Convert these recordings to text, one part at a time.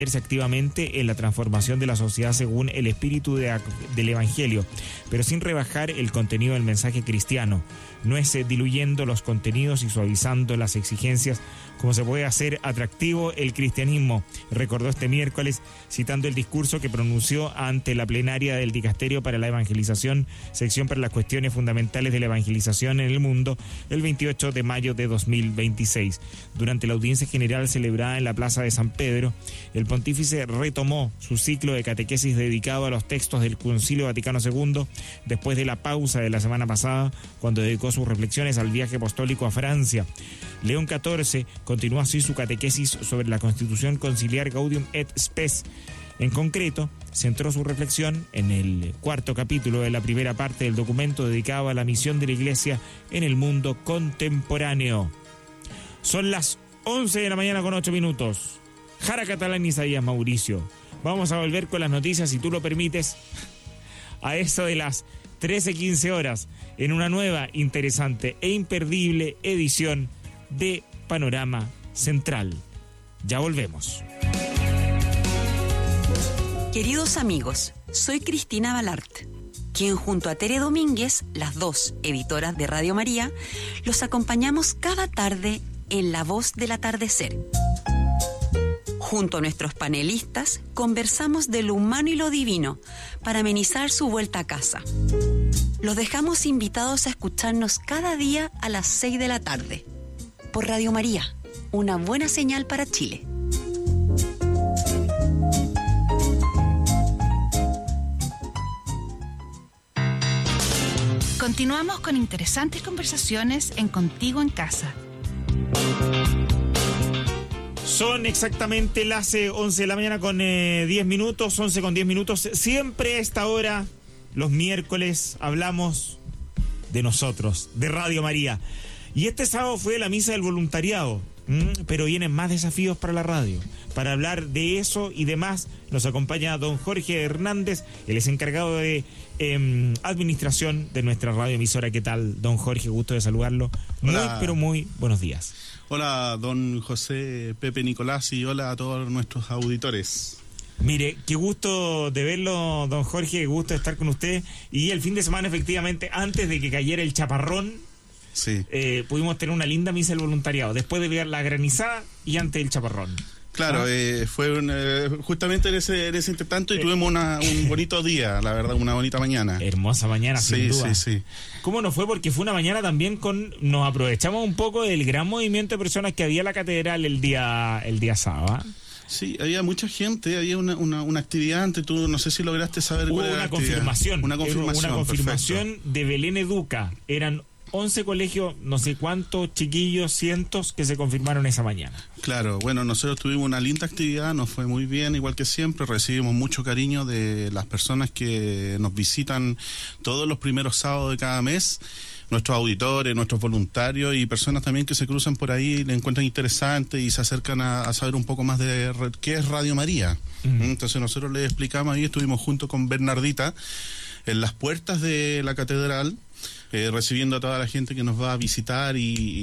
activamente en la transformación de la sociedad según el espíritu del Evangelio, pero sin rebajar el contenido del mensaje cristiano. No es diluyendo los contenidos y suavizando las exigencias como se puede hacer atractivo el cristianismo, recordó este miércoles citando el discurso que pronunció ante la plenaria del Dicasterio para la Evangelización, sección para las cuestiones fundamentales de la evangelización en el mundo, el 28 de mayo de 2026. Durante la audiencia general celebrada en la Plaza de San Pedro, el pontífice retomó su ciclo de catequesis dedicado a los textos del Concilio Vaticano II, después de la pausa de la semana pasada, cuando dedicó sus reflexiones al viaje apostólico a Francia. León XIV continuó así su catequesis sobre la Constitución Conciliar Gaudium et Spes. En concreto, centró su reflexión en el cuarto capítulo de la primera parte del documento dedicado a la misión de la Iglesia en el mundo contemporáneo. Son las 11 de la mañana con 8 minutos. Jara Catalán, Isaías Mauricio. Vamos a volver con las noticias, si tú lo permites, a eso de las 13:15 horas, en una nueva, interesante e imperdible edición de Panorama Central. Ya volvemos. Queridos amigos, soy Cristina Balart, quien junto a Tere Domínguez, las dos editoras de Radio María, los acompañamos cada tarde en La Voz del Atardecer. Junto a nuestros panelistas, conversamos de lo humano y lo divino para amenizar su vuelta a casa. Los dejamos invitados a escucharnos cada día a las 6 de la tarde. Por Radio María, una buena señal para Chile. Continuamos con interesantes conversaciones en Contigo en Casa. Son exactamente las 11 de la mañana con 10 minutos, 11 con 10 minutos. Siempre a esta hora, los miércoles, hablamos de nosotros, de Radio María. Y este sábado fue la misa del voluntariado, pero vienen más desafíos para la radio. Para hablar de eso y demás, nos acompaña don Jorge Hernández, él es encargado de administración de nuestra radioemisora. ¿Qué tal, don Jorge? Gusto de saludarlo. Hola. Muy, pero muy buenos días. Hola, don José Pepe Nicolás, y hola a todos nuestros auditores. Mire, qué gusto de verlo, don Jorge, qué gusto de estar con usted. Y el fin de semana, efectivamente, antes de que cayera el chaparrón, sí, pudimos tener una linda misa del voluntariado, después de ver la granizada y antes del chaparrón. Claro, fue justamente en ese entretanto, y tuvimos un bonito día, la verdad, una bonita mañana. Hermosa mañana, sin duda. Sí. ¿Cómo nos fue? Porque fue una mañana también nos aprovechamos un poco del gran movimiento de personas que había en la catedral el día sábado. Sí, había mucha gente, había una actividad antes, tú no sé si lograste saber cuál era la actividad. Una confirmación de Belén Educa. Eran 11 colegios, no sé cuántos chiquillos, cientos, que se confirmaron esa mañana. Claro, bueno, nosotros tuvimos una linda actividad, nos fue muy bien, igual que siempre, recibimos mucho cariño de las personas que nos visitan todos los primeros sábados de cada mes, nuestros auditores, nuestros voluntarios y personas también que se cruzan por ahí, le encuentran interesante y se acercan a saber un poco más de qué es Radio María. Entonces nosotros les explicamos ahí, estuvimos junto con Bernardita en las puertas de la catedral, recibiendo a toda la gente que nos va a visitar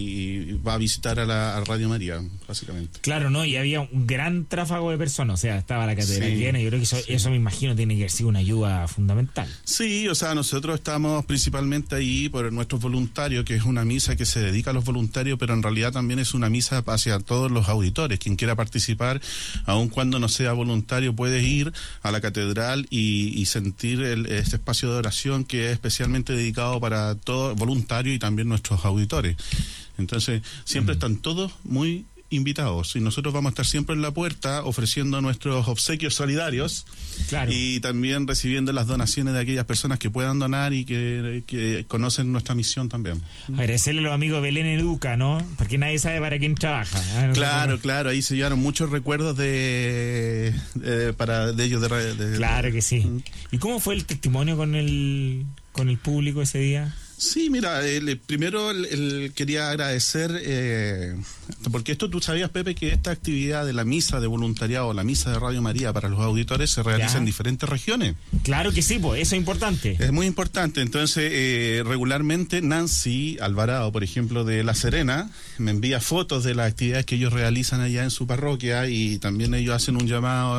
y va a visitar a Radio María, básicamente. Claro, ¿no? Y había un gran tráfago de personas, o sea, estaba la catedral llena. Yo creo que eso me imagino tiene que haber sido una ayuda fundamental. Sí, o sea, nosotros estamos principalmente ahí por nuestros voluntarios, que es una misa que se dedica a los voluntarios, pero en realidad también es una misa hacia todos los auditores. Quien quiera participar, aun cuando no sea voluntario, puede ir a la catedral y sentir este espacio de oración que es especialmente dedicado para todos voluntarios y también nuestros auditores. Entonces, siempre están todos muy invitados, y nosotros vamos a estar siempre en la puerta ofreciendo nuestros obsequios solidarios, claro, y también recibiendo las donaciones de aquellas personas que puedan donar y que conocen nuestra misión también. Agradecerle a los amigos de Belén Educa, ¿no? Porque nadie sabe para quién trabaja. Claro, ahí se llevaron muchos recuerdos de ellos. Claro que sí. ¿Y cómo fue el testimonio con el público ese día? Sí, mira, primero quería agradecer, porque esto tú sabías, Pepe, que esta actividad de la misa de voluntariado, la misa de Radio María para los auditores se realiza en diferentes regiones. Claro que sí, pues eso es importante. Es muy importante. Entonces, regularmente Nancy Alvarado, por ejemplo, de La Serena, me envía fotos de las actividades que ellos realizan allá en su parroquia, y también ellos hacen un llamado